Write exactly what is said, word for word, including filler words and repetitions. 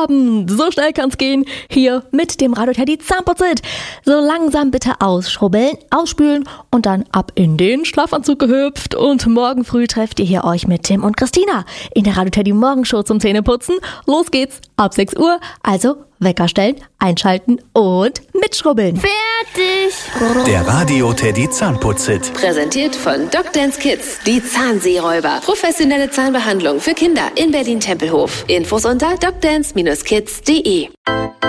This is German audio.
Abend. So schnell kann's gehen. Hier mit dem Radio Teddy Zahnputzit. So langsam bitte ausschrubbeln, ausspülen und dann ab in den Schlafanzug gehüpft. Und morgen früh trefft ihr hier euch mit Tim und Christina in der Radio Teddy Morgenshow zum Zähneputzen. Los geht's ab sechs Uhr. Also Wecker stellen, einschalten und mitschrubbeln. Fertig! Der Radio Teddy Zahnputzit. Präsentiert von DocDance Kids. Die Zahnseeräuber. Professionelle Zahnbehandlung für Kinder in Berlin-Tempelhof. Infos unter docdance Bindestrich kids punkt de.